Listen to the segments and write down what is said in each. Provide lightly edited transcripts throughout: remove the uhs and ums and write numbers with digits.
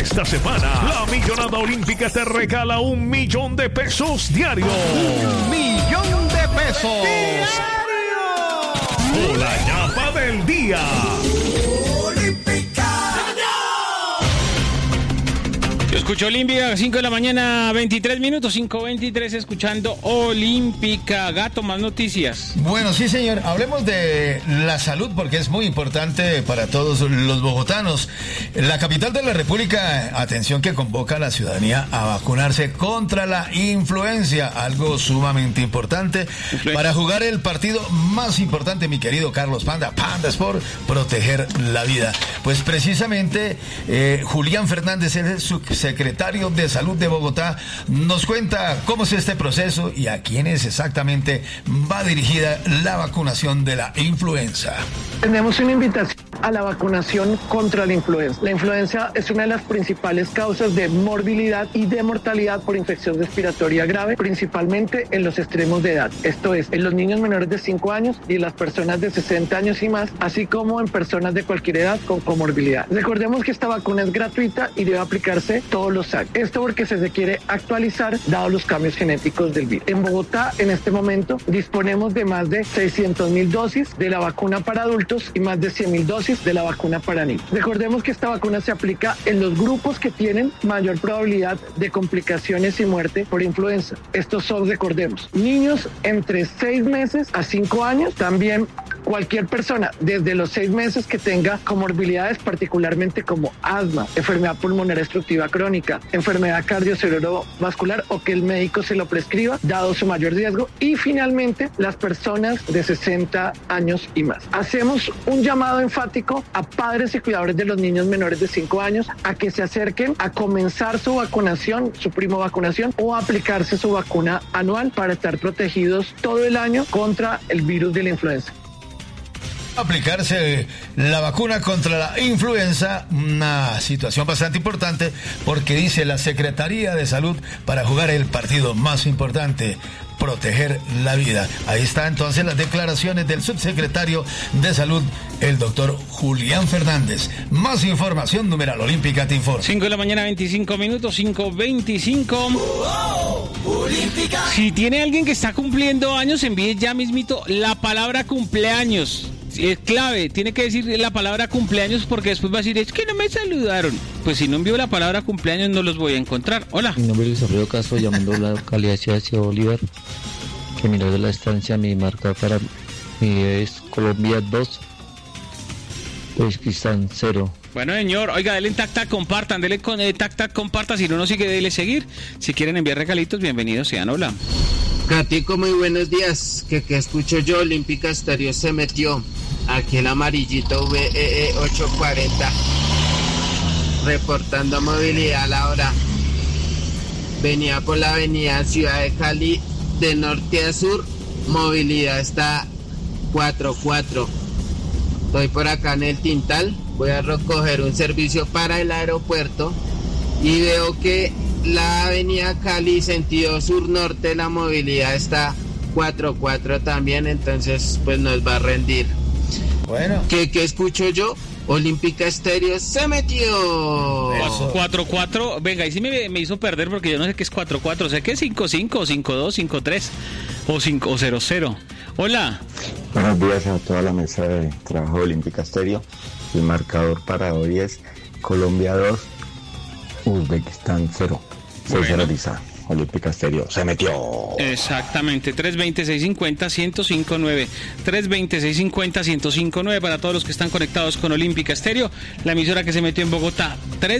Esta semana, la Millonada Olímpica te regala $1.000.000 diario. $1.000.000 O la ñapa del día. Yo escucho Olímpica, 5 de la mañana, 23 minutos, 5:23, escuchando Olímpica. Gato, más noticias. Bueno, sí, señor. Hablemos de la salud porque es muy importante para todos los bogotanos. La capital de la República, atención, que convoca a la ciudadanía a vacunarse contra la influenza, algo sumamente importante para jugar el partido más importante, mi querido Carlos Panda Sport, proteger la vida. Pues precisamente Julián Fernández, el subsecretario de Salud de Bogotá, nos cuenta cómo es este proceso y a quiénes exactamente va dirigida la vacunación de la influenza. Tenemos una invitación a la vacunación contra la influenza. La influenza es una de las principales causas de morbilidad y de mortalidad por infección respiratoria grave, principalmente en los extremos de edad. Esto es, en los niños menores de 5 años y las personas de 60 años y más, así como en personas de cualquier edad con comorbilidad. Recordemos que esta vacuna es gratuita y debe aplicarse todos los años. Esto porque se requiere actualizar dado los cambios genéticos del virus. En Bogotá, en este momento, disponemos de más de 600.000 dosis de la vacuna para adultos y más de 100.000 dosis de la vacuna para niños. Recordemos que esta vacuna se aplica en los grupos que tienen mayor probabilidad de complicaciones y muerte por influenza. Estos son, recordemos, niños entre 6 meses a 5 años, también cualquier persona desde los 6 meses que tenga comorbilidades, particularmente como asma, enfermedad pulmonar obstructiva crónica, enfermedad cardiovascular o que el médico se lo prescriba, dado su mayor riesgo, y finalmente las personas de 60 años y más. Hacemos un llamado enfático a padres y cuidadores de los niños menores de 5 años a que se acerquen a comenzar su vacunación, su primo vacunación, o a aplicarse su vacuna anual para estar protegidos todo el año contra el virus de la influenza. Aplicarse la vacuna contra la influenza, una situación bastante importante porque dice la Secretaría de Salud para jugar el partido más importante, proteger la vida. Ahí está entonces las declaraciones del subsecretario de Salud, el doctor Julián Fernández. Más información, numeral Olímpica te informa. 5 de la mañana, 25 minutos, 5:25. Olímpica. Si tiene alguien que está cumpliendo años, envíe ya mismito la palabra cumpleaños. Es clave, tiene que decir la palabra cumpleaños porque después va a decir, es que no me saludaron. Pues si no envío la palabra cumpleaños no los voy a encontrar. Hola. Mi nombre es Luis Alfredo Castro, llamando a la localidad de Ciudad Bolívar, que mi nombre de la estancia, mi marca para mi es Colombia 2, Uzbekistán 0. Bueno, señor, oiga, denle tac, compartan, denle con tac, compartan, si no nos sigue, denle seguir. Si quieren enviar regalitos, bienvenidos sean, hola. Gatico, muy buenos días. Que escucho yo, Olímpica Estéreo se metió. Aquí el amarillito VEE 840. Reportando movilidad a la hora. Venía por la avenida Ciudad de Cali de norte a sur. Movilidad está 4-4. Estoy por acá en el Tintal. Voy a recoger un servicio para el aeropuerto. Y veo que la avenida Cali, sentido sur-norte, la movilidad está 4-4 también, entonces pues nos va a rendir. Bueno. ¿Qué escucho yo? Olímpica Estéreo se metió. 4-4, venga, ahí sí me hizo perder porque yo no sé qué es 4-4, sé que es 5-5, 5-2, 5-3 o 0-0. Hola. Buenos días a toda la mesa de trabajo de Olímpica Estéreo. El marcador para hoy es Colombia 2, Uzbekistán 0. Bueno. Olímpica Estéreo se metió. Exactamente, 320-650-1059. 320-650-1059 para todos los que están conectados con Olímpica Estéreo, la emisora que se metió en Bogotá.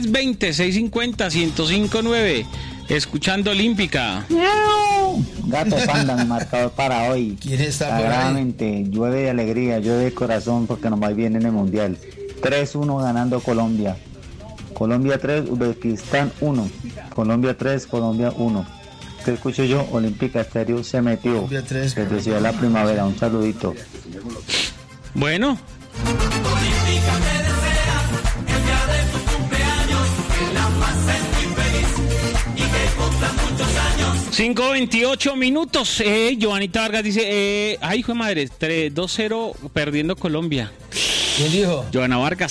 320-650-1059. Escuchando Olímpica. Gato Panda, mi marcador para hoy. ¿Quién está por ahí? Sagradamente, llueve de alegría, llueve de corazón porque nos va bien en el Mundial. 3-1 ganando Colombia. Colombia 3, Uzbekistán 1. Colombia 3, Colombia 1. ¿Qué escucho yo? Olímpica Estéreo se metió. Colombia 3. Desde Ciudad de la Primavera, un saludito. Bueno. Olímpica te desea el día de tu cumpleaños, que la pases muy feliz y que cumplan muchos años. 5:28 minutos. Joanita Vargas dice, ay, hijo de madre, 2-0 perdiendo Colombia. ¿Quién dijo? Joana Vargas.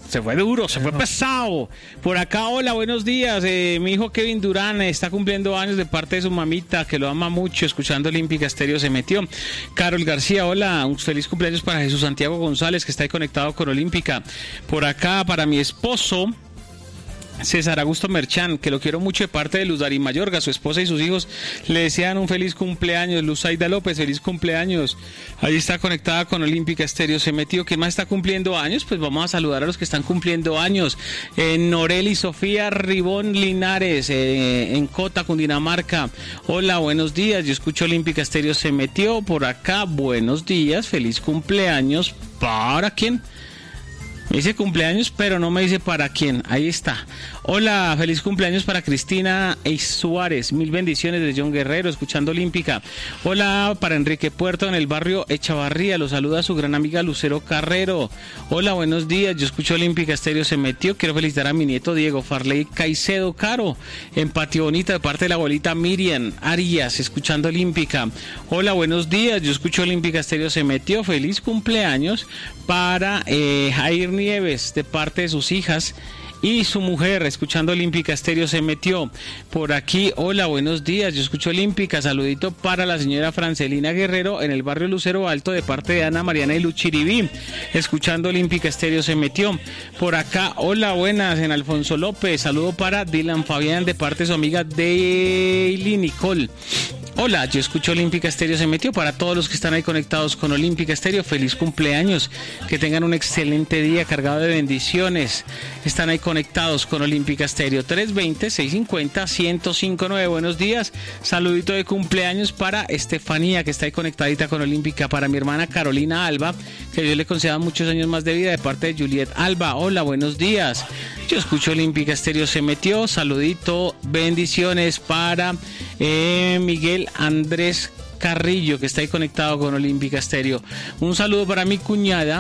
Se fue duro, se fue pesado. Por acá, hola, buenos días. Mi hijo Kevin Durán está cumpliendo años de parte de su mamita, que lo ama mucho, escuchando Olímpica Estéreo se metió. Carol García, hola, un feliz cumpleaños para Jesús Santiago González, que está ahí conectado con Olímpica. Por acá, para mi esposo César Augusto Merchán, que lo quiero mucho, de parte de Luz Darín Mayorga, su esposa y sus hijos le desean un feliz cumpleaños. Luz Aida López, feliz cumpleaños. Ahí está conectada con Olímpica Estéreo se metió. ¿Quién más está cumpliendo años? Pues vamos a saludar a los que están cumpliendo años. Noreli Sofía Ribón Linares, en Cota, Cundinamarca. Hola, buenos días, yo escucho Olímpica Estéreo se metió. Por acá, buenos días, feliz cumpleaños. ¿Para quién? Me dice cumpleaños, pero no me dice para quién. Ahí está. Hola, feliz cumpleaños para Cristina Suárez. Mil bendiciones de John Guerrero, escuchando Olímpica. Hola, para Enrique Puerto, en el barrio Echavarría. Lo saluda su gran amiga Lucero Carrero. Hola, buenos días. Yo escucho Olímpica Estéreo se metió. Quiero felicitar a mi nieto Diego Farley Caicedo Caro, en Patio Bonita, de parte de la abuelita Miriam Arias, escuchando Olímpica. Hola, buenos días. Yo escucho Olímpica Estéreo se metió. Feliz cumpleaños para Jair Nieves, de parte de sus hijas y su mujer, escuchando Olímpica Estéreo se metió. Por aquí, hola, buenos días, yo escucho Olímpica. Saludito para la señora Francelina Guerrero, en el barrio Lucero Alto, de parte de Ana Mariana y Luchiribí, escuchando Olímpica Estéreo se metió. Por acá, hola, buenas, en Alfonso López. Saludo para Dylan Fabián, de parte de su amiga Daily Nicole. Hola, yo escucho Olímpica Estéreo se metió. Para todos los que están ahí conectados con Olímpica Estéreo, feliz cumpleaños, que tengan un excelente día cargado de bendiciones. Están ahí conectados con Olímpica Estéreo. 320-650-1059. Buenos días, saludito de cumpleaños para Estefanía, que está ahí conectadita con Olímpica. Para mi hermana Carolina Alba, que Dios le conceda muchos años más de vida, de parte de Juliet Alba. Hola, buenos días, yo escucho Olímpica Estéreo se metió. Saludito, bendiciones para Miguel Andrés Carrillo, que está ahí conectado con Olímpica Estéreo. Un saludo para mi cuñada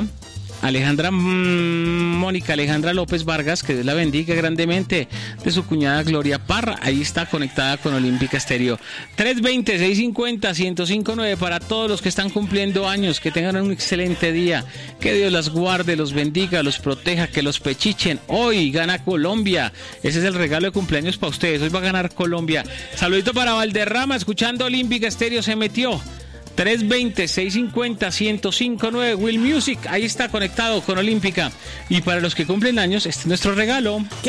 Mónica Alejandra López Vargas, que Dios la bendiga grandemente, de su cuñada Gloria Parra. Ahí está conectada con Olímpica Estéreo. 320-650-1059 para todos los que están cumpliendo años, que tengan un excelente día, que Dios las guarde, los bendiga, los proteja, que los pechichen. Hoy gana Colombia, ese es el regalo de cumpleaños para ustedes, hoy va a ganar Colombia. Saludito para Valderrama, escuchando Olímpica Estéreo se metió. 320-650-1059, Will Music, ahí está conectado con Olímpica. Y para los que cumplen años, este es nuestro regalo.